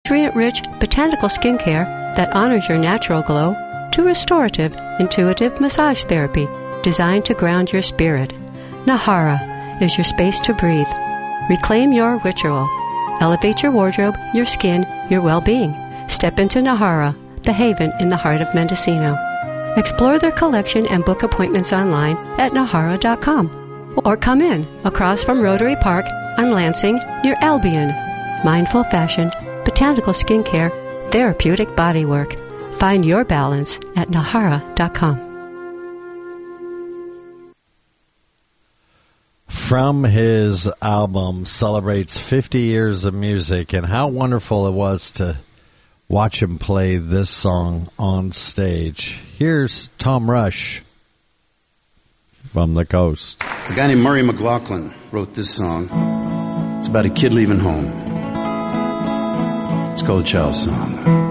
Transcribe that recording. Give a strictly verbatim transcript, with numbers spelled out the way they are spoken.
nutrient-rich botanical skincare that honors your natural glow to restorative, intuitive massage therapy designed to ground your spirit. Nahara is your space to breathe. Reclaim your ritual. Elevate your wardrobe, your skin, your well-being. Step into Nahara, the haven in the heart of Mendocino. Explore their collection and book appointments online at nahara dot com. Or come in across from Rotary Park on Lansing near Albion. Mindful fashion, botanical skincare, therapeutic bodywork. Find your balance at nahara dot com. From his album Celebrates fifty years of Music, and how wonderful it was to watch him play this song on stage. Here's Tom Rush from the coast. A guy named Murray McLaughlin wrote this song. It's about a kid leaving home. It's called Child's Song.